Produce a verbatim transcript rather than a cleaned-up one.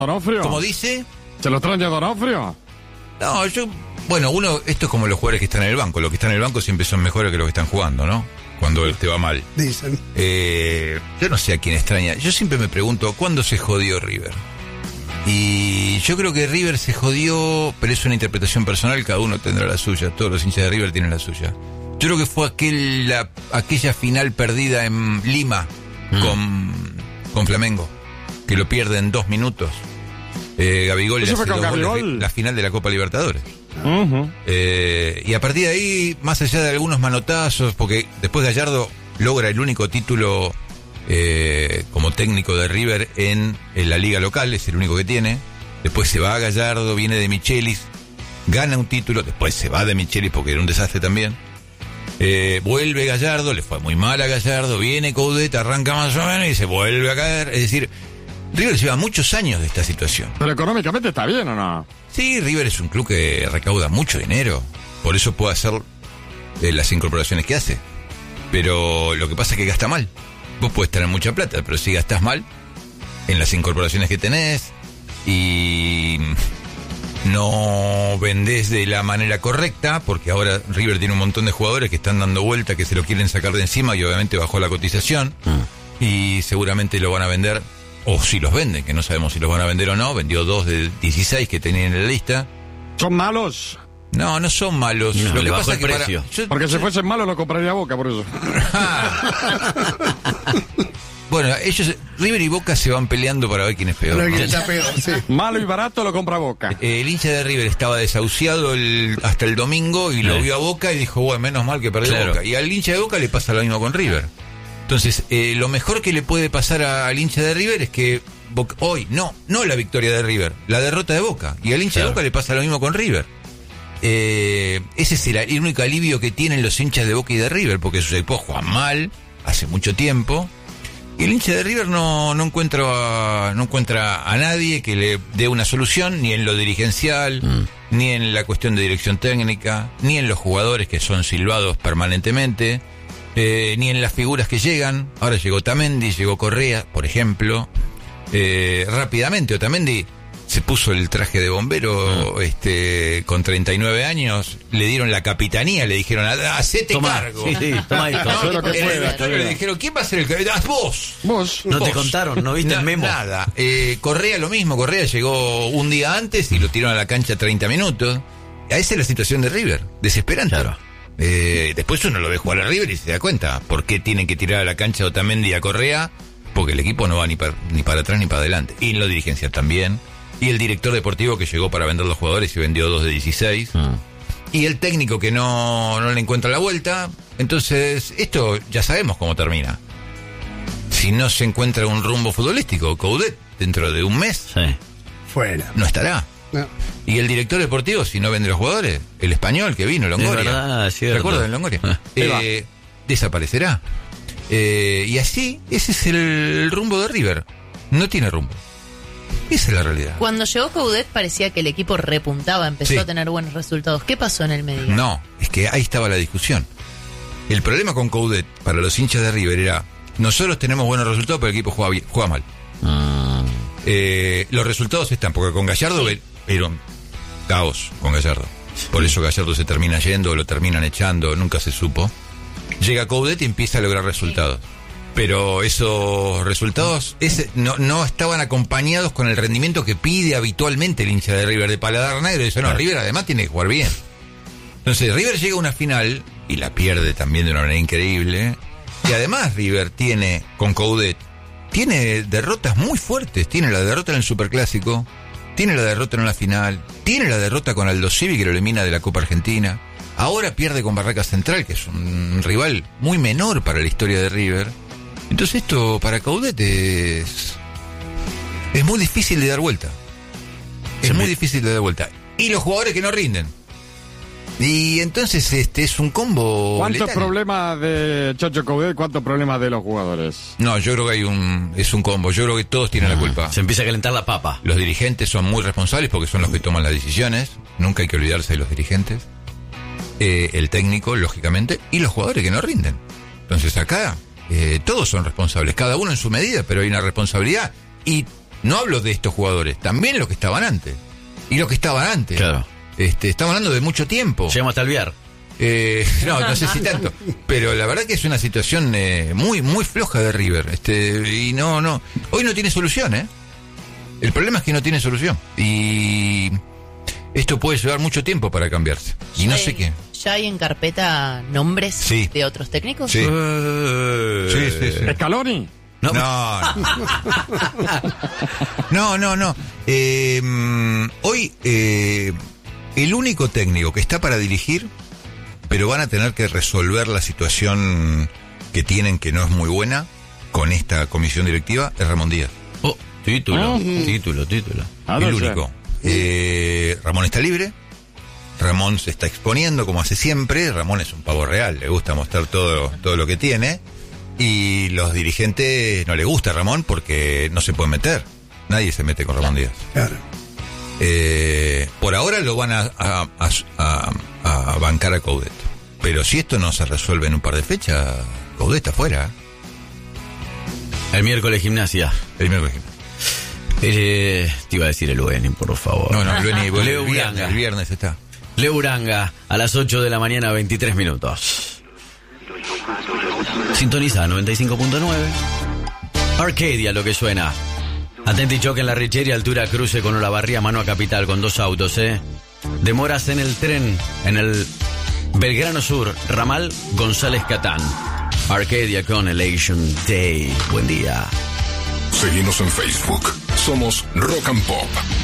¿Donofrio? ¿Cómo dice? ¿Se lo extraña Donofrio? No, yo... Bueno, uno, esto es como los jugadores que están en el banco. Los que están en el banco siempre son mejores que los que están jugando, ¿no? Cuando te va mal. Dicen. Eh, yo no sé a quién extraña. Yo siempre me pregunto, ¿cuándo se jodió River? Y yo creo que River se jodió, pero es una interpretación personal, cada uno tendrá la suya. Todos los hinchas de River tienen la suya. Yo creo que fue aquel, la, aquella final perdida en Lima mm. con, con Flamengo, que lo pierde en dos minutos. Eh, Gabigol le hace dos goles, la final de la Copa Libertadores. Uh-huh. Eh, y a partir de ahí, más allá de algunos manotazos, porque después Gallardo logra el único título eh, como técnico de River en, en la liga local, es el único que tiene. Después se va a Gallardo, viene de Michelis, gana un título, después se va de Michelis porque era un desastre también. Eh, vuelve Gallardo, le fue muy mal a Gallardo, viene Coudet, arranca más o menos y se vuelve a caer. Es decir, River lleva muchos años de esta situación. Pero económicamente está bien, ¿o no? Sí, River es un club que recauda mucho dinero. Por eso puede hacer eh, las incorporaciones que hace. Pero lo que pasa es que gasta mal. Vos podés tener mucha plata, pero si gastás mal en las incorporaciones que tenés y no vendés de la manera correcta, porque ahora River tiene un montón de jugadores que están dando vuelta, que se lo quieren sacar de encima y obviamente bajó la cotización. Mm. Y seguramente lo van a vender... O si los venden, que no sabemos si los van a vender o no. Vendió dos de dieciséis que tenían en la lista. ¿Son malos? No, no son malos. No, lo le que bajó pasa el es que precio. para, yo, Porque yo, si fuesen malos lo compraría Boca, por eso. Bueno, ellos, River y Boca se van peleando para ver quién es peor, ¿no? Está peor, sí. Malo y barato lo compra Boca. Eh, el hincha de River estaba desahuciado el, hasta el domingo y lo sí. vio a Boca y dijo, bueno, menos mal que perdió Claro. Boca. Y al hincha de Boca le pasa lo mismo con River. Entonces, eh, lo mejor que le puede pasar a, al hincha de River es que Boca, hoy, no, no la victoria de River, la derrota de Boca. Y al hincha claro. de Boca le pasa lo mismo con River. Eh, ese es el, el único alivio que tienen los hinchas de Boca y de River, porque sus equipos juegan mal hace mucho tiempo. Y el hincha de River no, no encuentra no encuentra a nadie que le dé una solución, ni en lo dirigencial, mm. ni en la cuestión de dirección técnica, ni en los jugadores que son silbados permanentemente, eh, ni en las figuras que llegan. Ahora llegó Otamendi, llegó Correa, por ejemplo. Eh, rápidamente Otamendi se puso el traje de bombero, mm. este, con treinta y nueve años, le dieron la capitanía, le dijeron, hacete toma, cargo. Sí, sí, toma esto. No, lo que en pueda, el vestuario le dijeron, ¿quién va a ser el capitán? Vos. Vos. No vos. te contaron, no viste Na, el memo. Nada. Eh, Correa lo mismo, Correa llegó un día antes y lo tiraron a la cancha treinta minutos. Esa es la situación de River, desesperante. Claro. Eh, después uno lo ve jugar a River y se da cuenta por qué tienen que tirar a la cancha a Otamendi y a Correa, porque el equipo no va ni para, ni para atrás ni para adelante. Y en la dirigencia también. Y el director deportivo que llegó para vender los jugadores y vendió dos de dieciséis. Mm. Y el técnico que no, no le encuentra la vuelta. Entonces, esto ya sabemos cómo termina. Si no se encuentra un rumbo futbolístico, Coudet, dentro de un mes, sí. fuera. No estará. No. Y el director deportivo, si no vende los jugadores, el español que vino, Longoria. Es verdad, es cierto. ¿Recuerdan de Longoria? eh, desaparecerá. Eh, y así, ese es el rumbo de River. No tiene rumbo. Esa es la realidad. Cuando llegó Coudet parecía que el equipo repuntaba, empezó sí. a tener buenos resultados. ¿Qué pasó en el medio? No, es que ahí estaba la discusión. El problema con Coudet, para los hinchas de River, era, nosotros tenemos buenos resultados, pero el equipo juega, bien, juega mal. Mm. Eh, los resultados están, porque con Gallardo sí. era un caos con Gallardo. Por eso Gallardo se termina yendo, lo terminan echando, nunca se supo. Llega Coudet y empieza a lograr resultados. Sí. Pero esos resultados ese, no, no estaban acompañados con el rendimiento que pide habitualmente el hincha de River de paladar negro. Y dice, no, River además tiene que jugar bien. Entonces River llega a una final y la pierde también de una manera increíble. Y además River tiene, con Coudet, tiene derrotas muy fuertes. Tiene la derrota en el Superclásico, tiene la derrota en la final, tiene la derrota con Aldo Civi que lo elimina de la Copa Argentina. Ahora pierde con Barracas Central, que es un rival muy menor para la historia de River. Entonces esto para Coudet es, es muy difícil de dar vuelta. Es sí, muy me... difícil de dar vuelta. Y los jugadores que no rinden. Y entonces este es un combo. ¿Cuántos letal. problemas de Chacho Coudet? ¿Cuántos problemas de los jugadores? No, yo creo que hay un es un combo. Yo creo que todos tienen ah, la culpa. Se empieza a calentar la papa. Los dirigentes son muy responsables porque son los que toman las decisiones. Nunca hay que olvidarse de los dirigentes. Eh, el técnico, lógicamente. Y los jugadores que no rinden. Entonces acá... Eh, todos son responsables, cada uno en su medida, pero hay una responsabilidad. Y no hablo de estos jugadores, también los que estaban antes. Y los que estaban antes. Claro. Este, estamos hablando de mucho tiempo. Llegamos hasta el Viar. Eh, no, no sé si tanto. Pero la verdad que es una situación eh, muy, muy floja de River. Este, y no, no. Hoy no tiene solución, ¿eh? El problema es que no tiene solución. Y esto puede llevar mucho tiempo para cambiarse. Y no ¿Ya sé hay- qué. ¿Ya hay en carpeta nombres Sí. de otros técnicos? Sí. Eh, Sí, sí, sí. Scaloni. No. No, no, no, no. Eh, mm, hoy eh, el único técnico que está para dirigir, pero van a tener que resolver la situación que tienen, que no es muy buena, con esta comisión directiva, es Ramón Díaz. Oh, título, Ah. título, título. Ah, El no sé. único. Eh, Ramón está libre. Ramón se está exponiendo como hace siempre. Ramón es un pavo real, le gusta mostrar todo, todo lo que tiene. Y los dirigentes no le gusta a Ramón porque no se puede meter. Nadie se mete con Ramón Díaz. Claro. Eh, por ahora lo van a, a, a- a- a bancar a Coudet. Pero si esto no se resuelve en un par de fechas, Coudet está afuera. El miércoles gimnasia. El miércoles. Eh, te iba a decir el Ueni, por favor. No, no, el, viernes- el Leo viernes, Uranga. el viernes está. Leo Uranga, a las ocho de la mañana, veintitrés minutos. Sintoniza noventa y cinco punto nueve. Arcadia, lo que suena. Atenti choque en la Richeria, altura cruce con Olavarría, mano a Capital, con dos autos, ¿eh? Demoras en el tren, en el Belgrano Sur, ramal González Catán. Arcadia con Elation Day. Buen día. Seguimos en Facebook. Somos Rock and Pop.